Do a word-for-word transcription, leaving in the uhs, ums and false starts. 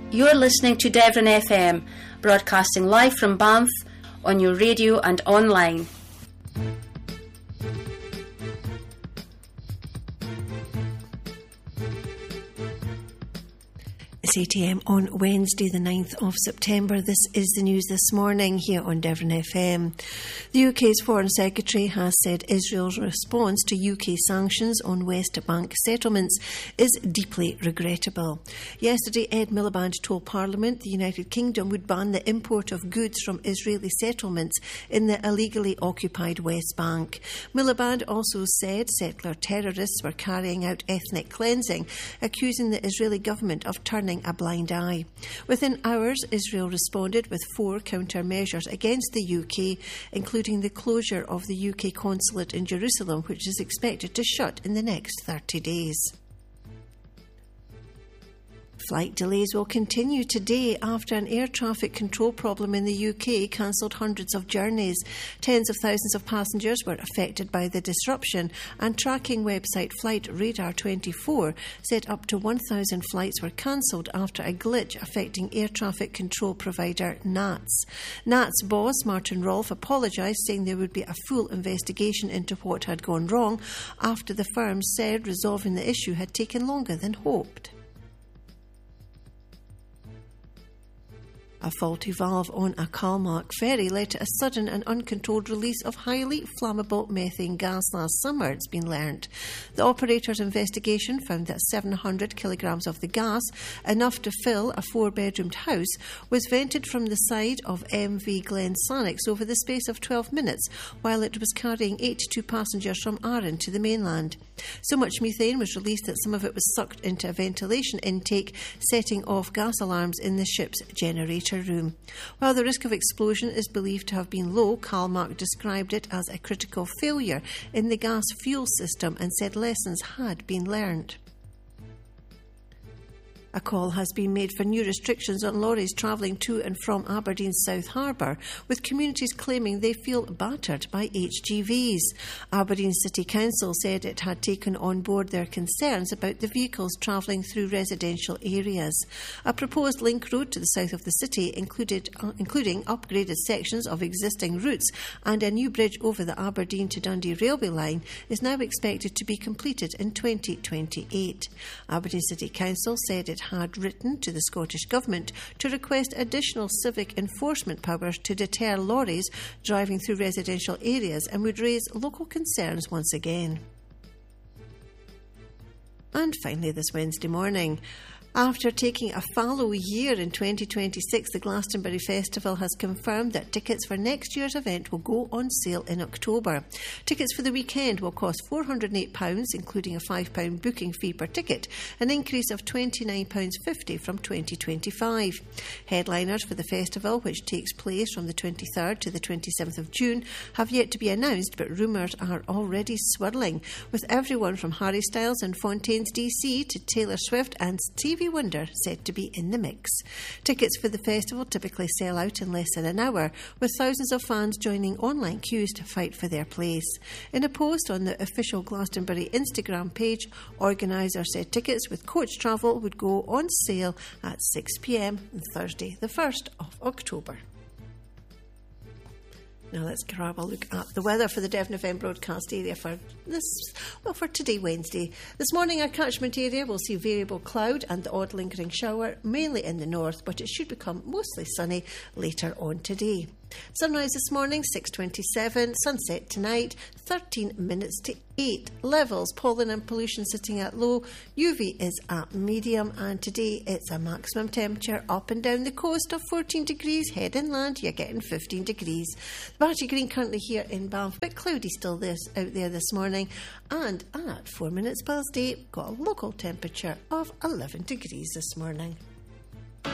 You're listening to Devon F M, broadcasting live from Banff on your radio and online. It's eight a m on Wednesday the ninth of September. This is the news this morning here on Devon F M. The U K's Foreign Secretary has said Israel's response to U K sanctions on West Bank settlements is deeply regrettable. Yesterday, Ed Miliband told Parliament the United Kingdom would ban the import of goods from Israeli settlements in the illegally occupied West Bank. Miliband also said settler terrorists were carrying out ethnic cleansing, accusing the Israeli government of turning a blind eye. Within hours, Israel responded with four countermeasures against the U K, including the closure of the U K consulate in Jerusalem, which is expected to shut in the next thirty days. Flight delays will continue today after an air traffic control problem in the U K cancelled hundreds of journeys. Tens of thousands of passengers were affected by the disruption, and tracking website Flight Radar twenty-four said up to one thousand flights were cancelled after a glitch affecting air traffic control provider N A T S. N A T S boss Martin Rolfe apologised, saying there would be a full investigation into what had gone wrong after the firm said resolving the issue had taken longer than hoped. A faulty valve on a Kalmark ferry led to a sudden and uncontrolled release of highly flammable methane gas last summer, it's been learnt. The operator's investigation found that seven hundred kilograms of the gas, enough to fill a four-bedroomed house, was vented from the side of M V Glen Sannox over the space of twelve minutes while it was carrying eighty-two passengers from Arran to the mainland. So much methane was released that some of it was sucked into a ventilation intake, setting off gas alarms in the ship's generator room. While the risk of explosion is believed to have been low, Kalmark described it as a critical failure in the gas fuel system and said lessons had been learned. A call has been made for new restrictions on lorries travelling to and from Aberdeen's South Harbour, with communities claiming they feel battered by H G Vs. Aberdeen City Council said it had taken on board their concerns about the vehicles travelling through residential areas. A proposed link road to the south of the city, included, uh, including upgraded sections of existing routes and a new bridge over the Aberdeen to Dundee railway line, is now expected to be completed in twenty twenty-eight. Aberdeen City Council said it had written to the Scottish Government to request additional civic enforcement powers to deter lorries driving through residential areas and would raise local concerns once again. And finally, this Wednesday morning, after taking a fallow year in twenty twenty-six, the Glastonbury Festival has confirmed that tickets for next year's event will go on sale in October. Tickets for the weekend will cost four hundred eight pounds, including a five pounds booking fee per ticket, an increase of twenty-nine pounds fifty from twenty twenty-five. Headliners for the festival, which takes place from the twenty-third to the twenty-seventh of June, have yet to be announced, but rumours are already swirling, with everyone from Harry Styles and Fontaines D C to Taylor Swift and Stevie Wonder said to be in the mix. Tickets for the festival typically sell out in less than an hour, with thousands of fans joining online queues to fight for their place. In a post on the official Glastonbury Instagram page, organisers said tickets with coach travel would go on sale at six p m on Thursday, the first of October. Now let's grab a look at the weather for the Devon F M broadcast area for this, well, for today, Wednesday. This morning, our catchment area will see variable cloud and the odd lingering shower, mainly in the north, but it should become mostly sunny later on today. Sunrise this morning, six twenty-seven. Sunset tonight, thirteen minutes to eight. Levels, pollen and pollution sitting at low. U V is at medium, and today it's a maximum temperature up and down the coast of fourteen degrees. Head inland, you're getting fifteen degrees. The Battery Green currently here in Banff, but cloudy still this out there this morning. And at four minutes past eight, got a local temperature of eleven degrees this morning.